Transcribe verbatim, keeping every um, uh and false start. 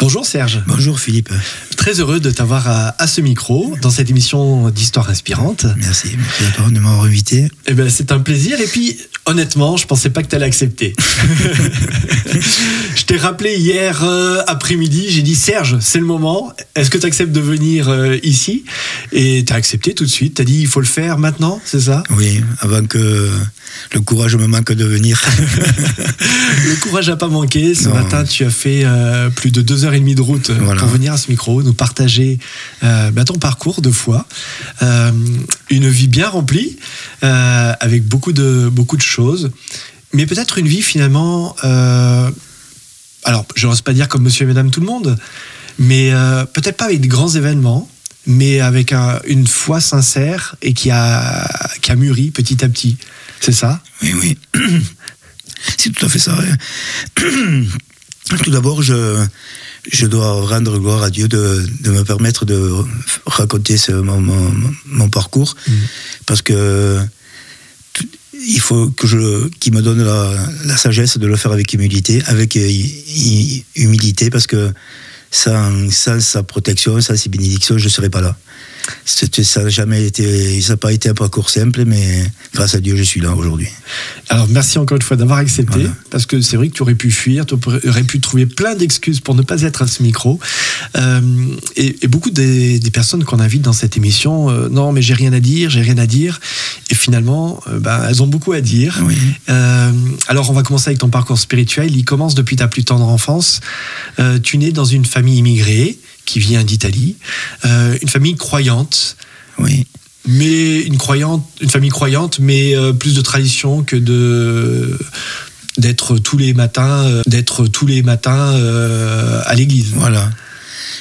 Bonjour Serge. Bonjour Philippe. Très heureux de t'avoir à, à ce micro dans cette émission d'Histoire Inspirante. Merci, merci de m'avoir invité. Eh ben, c'est un plaisir et puis honnêtement, je pensais pas que tu allais accepter. Je t'ai rappelé hier euh, après-midi, j'ai dit Serge, c'est le moment, est-ce que tu acceptes de venir euh, ici ? Et tu as accepté tout de suite, tu as dit il faut le faire maintenant, c'est ça ? Oui, avant que le courage me manque de venir. Le courage n'a pas manqué, ce non. matin tu as fait euh, plus de deux heures et demie de route voilà. pour venir à ce micro, nous partager euh, bah, ton parcours de foi, euh, une vie bien remplie, euh, avec beaucoup de, beaucoup de choses, mais peut-être une vie finalement, euh, alors je n'ose pas dire comme monsieur et madame tout le monde, mais euh, peut-être pas avec de grands événements, mais avec un, une foi sincère et qui a, qui a mûri petit à petit. C'est ça ? Oui, oui. C'est tout à fait ça. Tout d'abord, je, je dois rendre gloire à Dieu de, de me permettre de raconter ce, mon, mon, mon parcours, mmh. parce que il faut que je, qu'il me donne la, la sagesse de le faire avec humilité, avec humilité, parce que sans, sans sa protection, sans ses bénédictions, je ne serais pas là. C'était, ça n'a jamais été, ça n'a pas été un parcours simple, mais grâce à Dieu, je suis là aujourd'hui. Alors, merci encore une fois d'avoir accepté, voilà. Parce que c'est vrai que tu aurais pu fuir, tu aurais pu trouver plein d'excuses pour ne pas être à ce micro. Euh, et, et beaucoup des, des personnes qu'on invite dans cette émission, euh, non, mais j'ai rien à dire, j'ai rien à dire. Et finalement, euh, bah, elles ont beaucoup à dire. Oui. Euh, alors, on va commencer avec ton parcours spirituel. Il commence depuis ta plus tendre enfance. Euh, tu nais dans une famille immigrée qui vient d'Italie, euh, une famille croyante, oui. mais une croyante, une famille croyante, mais euh, plus de tradition que de d'être tous les matins, euh, d'être tous les matins euh, à l'église. Voilà.